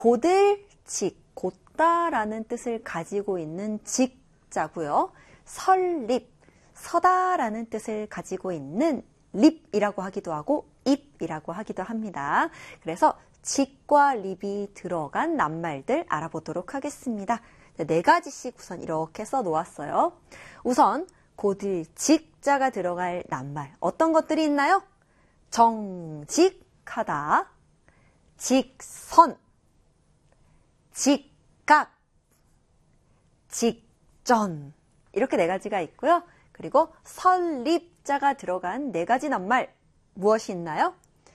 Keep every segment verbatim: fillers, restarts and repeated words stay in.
고들직, 곧다라는 뜻을 가지고 있는 직자고요. 설립, 서다라는 뜻을 가지고 있는 립이라고 하기도 하고 입이라고 하기도 합니다. 그래서 직과 립이 들어간 낱말들 알아보도록 하겠습니다. 네 가지씩 우선 이렇게 써놓았어요. 우선 고들직자가 들어갈 낱말 어떤 것들이 있나요? 정직하다, 직선, 직각, 직전 이렇게 네 가지가 있고요. 그리고 설립자가 들어간 네 가지 낱말 무엇이 있나요?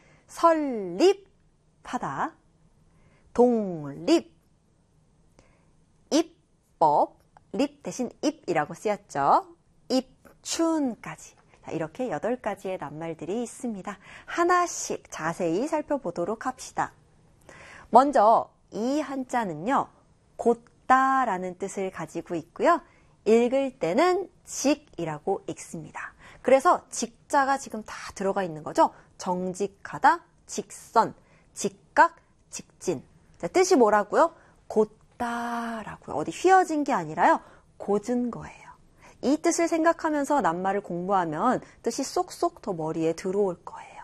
설립하다, 독립, 입법, 립 대신 입이라고 쓰였죠. 입춘까지. 이렇게 여덟 가지의 낱말들이 있습니다. 하나씩 자세히 살펴보도록 합시다. 먼저 이 한자는요, 곧다라는 뜻을 가지고 있고요. 읽을 때는 직이라고 읽습니다. 그래서 직자가 지금 다 들어가 있는 거죠. 정직하다, 직선, 직각, 직진. 자, 뜻이 뭐라고요? 곧다라고요. 어디 휘어진 게 아니라요. 곧은 거예요. 이 뜻을 생각하면서 낱말을 공부하면 뜻이 쏙쏙 더 머리에 들어올 거예요.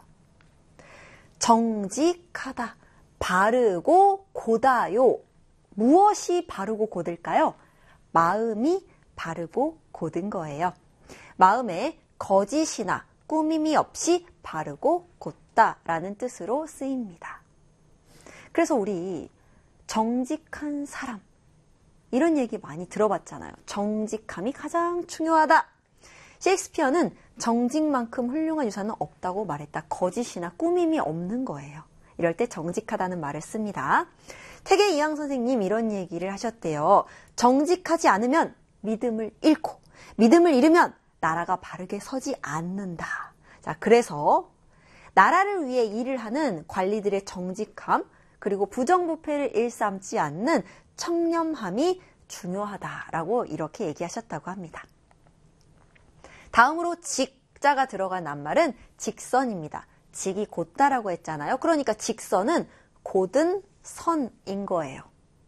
정직하다, 바르고 고다요. 무엇이 바르고 곧을까요? 마음이 바르고 곧은 거예요. 마음에 거짓이나 꾸밈이 없이 바르고 곧다라는 뜻으로 쓰입니다. 그래서 우리 정직한 사람 이런 얘기 많이 들어봤잖아요. 정직함이 가장 중요하다. 셰익스피어는 정직만큼 훌륭한 유산은 없다고 말했다. 거짓이나 꾸밈이 없는 거예요. 이럴 때 정직하다는 말을 씁니다. 태계 이항 선생님 이런 얘기를 하셨대요. 정직하지 않으면 믿음을 잃고 믿음을 잃으면 나라가 바르게 서지 않는다. 자, 그래서 나라를 위해 일을 하는 관리들의 정직함 그리고 부정부패를 일삼지 않는 청렴함이 중요하다라고 이렇게 얘기하셨다고 합니다. 다음으로 직자가 들어간 낱말은 직선입니다. 직이 곧다라고 했잖아요. 그러니까 직선은 곧은 선인 거예요.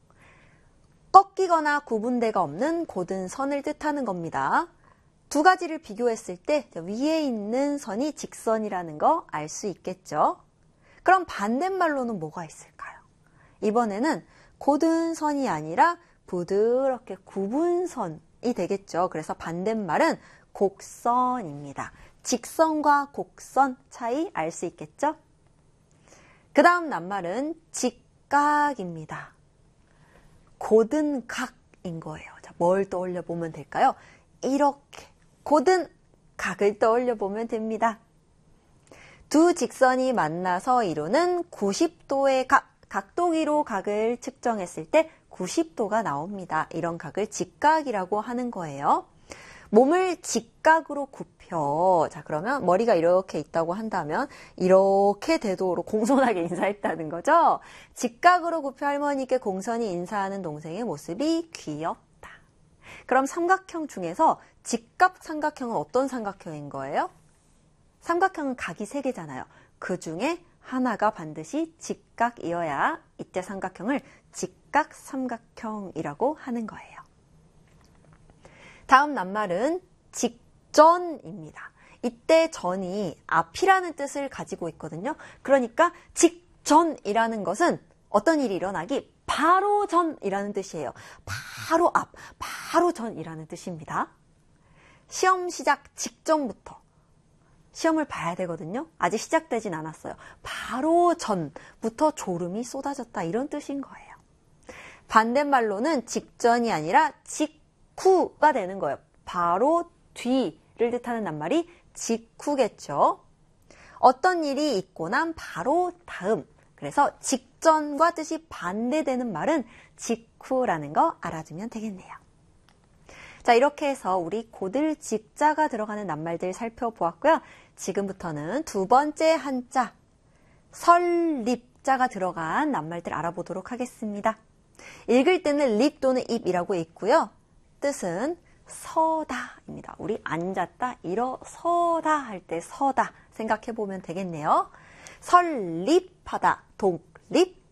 꺾이거나 구분대가 없는 곧은 선을 뜻하는 겁니다. 두 가지를 비교했을 때 위에 있는 선이 직선이라는 거 알 수 있겠죠. 그럼 반대말로는 뭐가 있을까요? 이번에는 곧은 선이 아니라 부드럽게 구분선이 되겠죠. 그래서 반대말은 곡선입니다. 직선과 곡선 차이 알 수 있겠죠? 그 다음 낱말은 직각입니다. 곧은 각인 거예요. 자, 뭘 떠올려 보면 될까요? 이렇게 곧은 각을 떠올려 보면 됩니다. 두 직선이 만나서 이루는 구십 도의 각, 각도기로 각을 측정했을 때 구십 도가 나옵니다. 이런 각을 직각이라고 하는 거예요. 몸을 직각으로 굽혀. 자, 그러면 머리가 이렇게 있다고 한다면 이렇게 되도록 공손하게 인사했다는 거죠. 직각으로 굽혀 할머니께 공손히 인사하는 동생의 모습이 귀엽다. 그럼 삼각형 중에서 직각 삼각형은 어떤 삼각형인 거예요? 삼각형은 각이 세 개잖아요. 그 중에 하나가 반드시 직각이어야 이때 삼각형을 직각 삼각형이라고 하는 거예요. 다음 낱말은 직전입니다. 이때 전이 앞이라는 뜻을 가지고 있거든요. 그러니까 직전이라는 것은 어떤 일이 일어나기 바로 전이라는 뜻이에요. 바로 앞, 바로 전이라는 뜻입니다. 시험 시작 직전부터 시험을 봐야 되거든요. 아직 시작되진 않았어요. 바로 전부터 졸음이 쏟아졌다 이런 뜻인 거예요. 반대말로는 직전이 아니라 직후가 되는 거예요. 바로 뒤를 뜻하는 낱말이 직후겠죠. 어떤 일이 있고 난 바로 다음. 그래서 직전과 뜻이 반대되는 말은 직후라는 거 알아두면 되겠네요. 자, 이렇게 해서 우리 곧을 직자가 들어가는 낱말들 살펴보았고요. 지금부터는 두 번째 한자 설립자가 들어간 낱말들 알아보도록 하겠습니다. 읽을 때는 립 또는 입이라고 있고요. 뜻은 서다입니다. 우리 앉았다, 일어서다 할 때 서다 생각해 보면 되겠네요. 설립하다, 독립,